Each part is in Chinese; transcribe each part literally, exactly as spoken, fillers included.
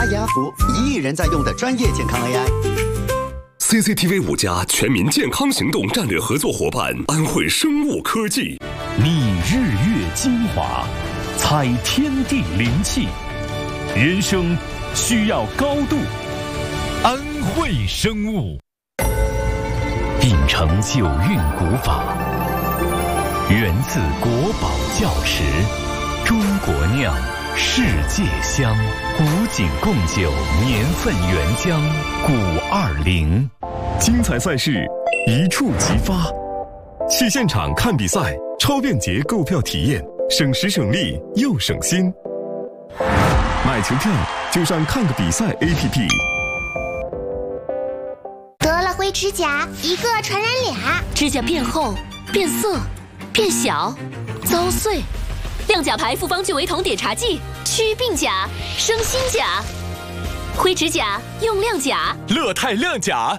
阿雅福一亿人在用的专业健康 A I。C C T V 五家全民健康行动战略合作伙伴安慧生物科技， 你日月精华，采天地灵气，人生需要高度。安慧生物，秉承九韵古法，源自国宝窖池，中国酿，世界香，古井贡酒年份原浆古二零。 精彩赛事一触即发，去现场看比赛，超便捷购票体验，省时省力又省心。买球票就上看个比赛 A P P。 得了灰指甲，一个传染俩， 指甲变厚、变色、变小、遭碎。亮甲牌复方聚维酮碘茶剂，祛病甲、生新甲。灰指甲用亮甲， 乐泰亮甲。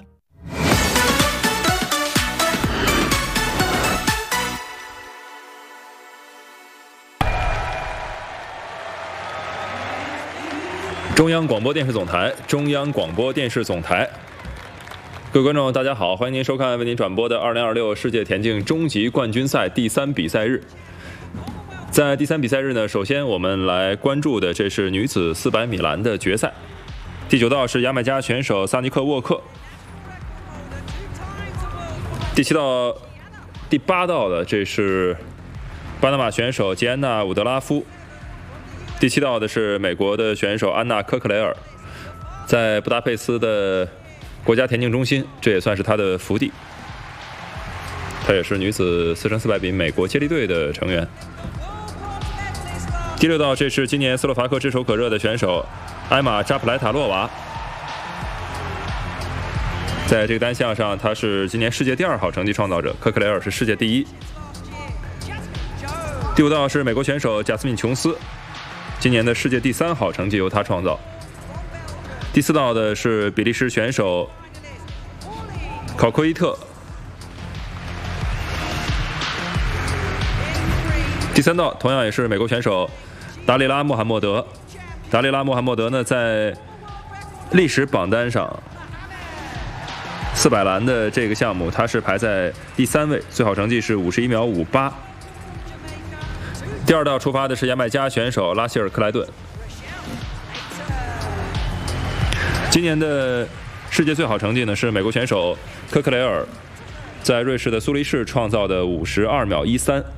中央广播电视总台，中央广播电视总台，各位观众，大家好，欢迎您收看为您转播的二零二六世界田径终极冠军赛第三比赛日。在第三比赛日呢，首先我们来关注的这是女子四百米栏的决赛，第九道是牙买加选手萨尼克沃克，第七道、第八道的这是巴拿马选手杰安娜伍德拉夫。第七道的是美国的选手安娜科克雷尔，在布达佩斯的国家田径中心，这也算是她的福地。她也是女子四乘四百米美国接力队的成员。第六道，这是今年斯洛伐克炙手可热的选手艾玛扎普莱塔洛娃，在这个单项上，她是今年世界第二好成绩创造者，科克雷尔是世界第一。第五道是美国选手贾斯敏琼斯。今年的世界第三好成绩由他创造。第四道的是比利时选手考科伊特。第三道同样也是美国选手达里拉穆罕默德。达里拉穆罕默德呢，在历史榜单上四百栏的这个项目，他是排在第三位，最好成绩是五十一秒五八。第二道出发的是牙买加选手拉希尔·克莱顿。今年的世界最好成绩呢是美国选手科克雷尔在瑞士的苏黎世创造的五十二秒一三，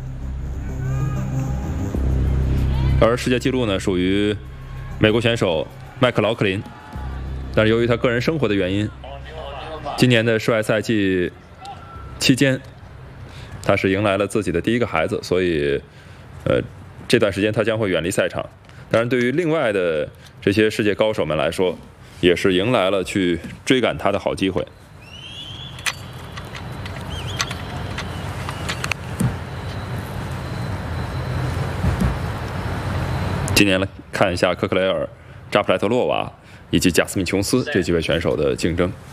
而世界纪录呢属于美国选手麦克劳克林，但是由于他个人生活的原因，今年的世外赛季期间，他是迎来了自己的第一个孩子，所以。呃，这段时间他将会远离赛场。当然，对于另外的这些世界高手们来说，也是迎来了去追赶他的好机会。今年来看一下科克雷尔、扎普莱特洛娃以及贾斯敏琼斯这几位选手的竞争。